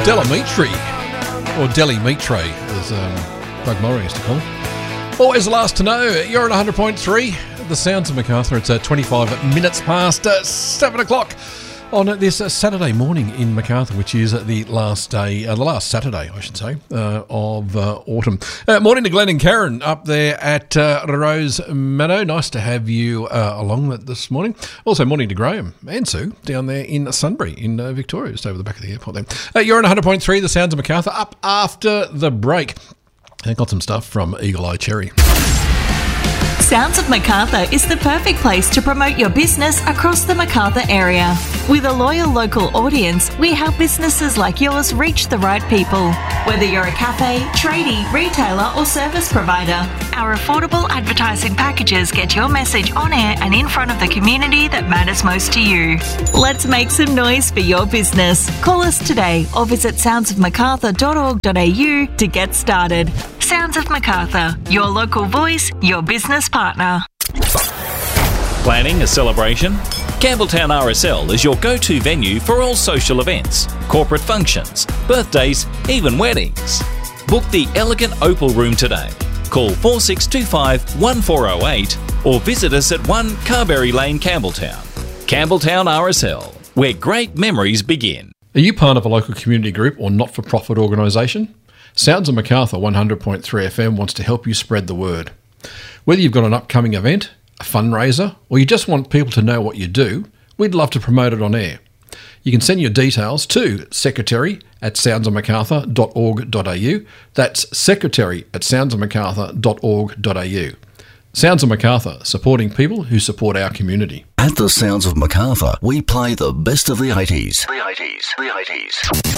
Delamitri, or Deli Meat Tray, as Doug Morrie used to call it. Always the last to know, you're on 100.3, the sounds of Macarthur. It's 25 minutes past 7 o'clock on this Saturday morning in Macarthur, which is the last day, the last Saturday, I should say, of autumn. Morning to Glenn and Karen up there at Rose Meadow. Nice to have you along this morning. Also, morning to Graham and Sue down there in Sunbury in Victoria, just over the back of the airport there. You're on 100.3, the sounds of Macarthur, up after the break. I got some stuff from Eagle Eye Cherry. Sounds of Macarthur is the perfect place to promote your business across the Macarthur area. With a loyal local audience, we help businesses like yours reach the right people. Whether you're a cafe, tradie, retailer or service provider, our affordable advertising packages get your message on air and in front of the community that matters most to you. Let's make some noise for your business. Call us today or visit soundsofmacarthur.org.au to get started. Sounds of Macarthur, your local voice, your business partner. Planning a celebration? Campbelltown RSL is your go-to venue for all social events, corporate functions, birthdays, even weddings. Book the elegant Opal Room today. Call 4625 1408 or visit us at 1 Carberry Lane, Campbelltown. Campbelltown RSL, where great memories begin. Are you part of a local community group or not-for-profit organisation? Sounds of Macarthur 100.3 FM wants to help you spread the word. Whether you've got an upcoming event, a fundraiser, or you just want people to know what you do, we'd love to promote it on air. You can send your details to secretary@soundsofmacarthur.org.au. That's secretary@soundsofmacarthur.org.au. Sounds of Macarthur, supporting people who support our community. At the Sounds of Macarthur, we play the best of the 80s. The 80s.